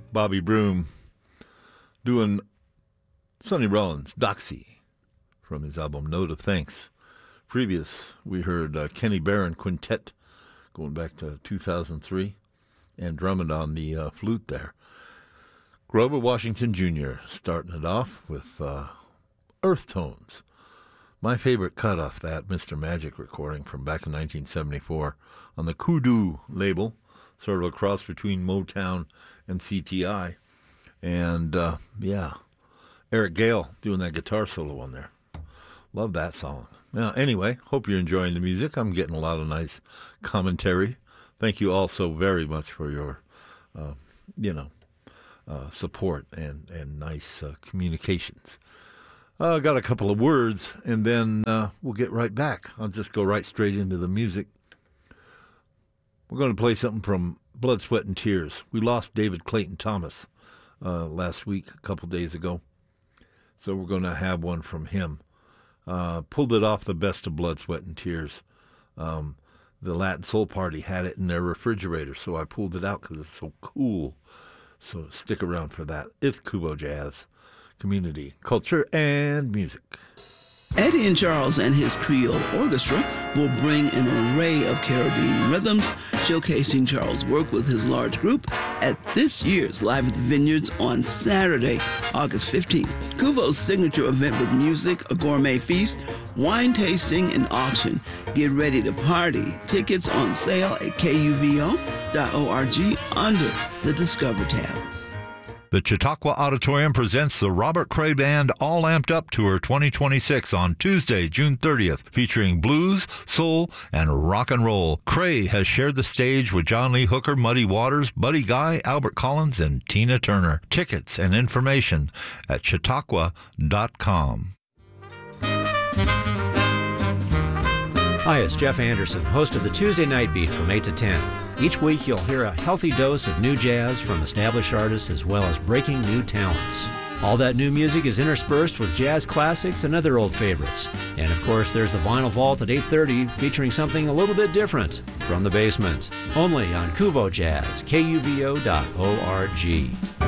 Bobby Broom doing Sonny Rollins' Doxy from his album Note of Thanks. Previous, we heard Kenny Barron Quintet going back to 2003 and drumming on the flute there. Grover Washington Jr. starting it off with Earth Tones. My favorite cut off that Mr. Magic recording from back in 1974 on the Kudu label, sort of a cross between Motown and CTI. And, Eric Gale doing that guitar solo on there. Love that song. Now, anyway, hope you're enjoying the music. I'm getting a lot of nice commentary. Thank you all so very much for your, support and nice communications. I got a couple of words, and then we'll get right back. I'll just go right straight into the music. We're going to play something from Blood, Sweat, and Tears. We lost David Clayton Thomas last week, a couple days ago. So we're going to have one from him. Pulled it off the best of Blood, Sweat, and Tears. The Latin Soul Party had it in their refrigerator, so I pulled it out because it's so cool. So stick around for that. It's Kubo Jazz. Community, culture, and music. Eddie and Charles and his Creole Orchestra will bring an array of Caribbean rhythms, showcasing Charles' work with his large group at this year's Live at the Vineyards on Saturday, August 15th. Kubo's signature event with music, a gourmet feast, wine tasting, and auction. Get ready to party. Tickets on sale at kuvo.org under the Discover tab. The Chautauqua Auditorium presents the Robert Cray Band All Amped Up Tour 2026 on Tuesday, June 30th, featuring blues, soul, and rock and roll. Cray has shared the stage with John Lee Hooker, Muddy Waters, Buddy Guy, Albert Collins, and Tina Turner. Tickets and information at chautauqua.com. Hi, it's Jeff Anderson, host of the Tuesday Night Beat from 8 to 10. Each week you'll hear a healthy dose of new jazz from established artists as well as breaking new talents. All that new music is interspersed with jazz classics and other old favorites. And of course there's the Vinyl Vault at 8:30 featuring something a little bit different from the basement. Only on Kuvo Jazz, kuvo.org.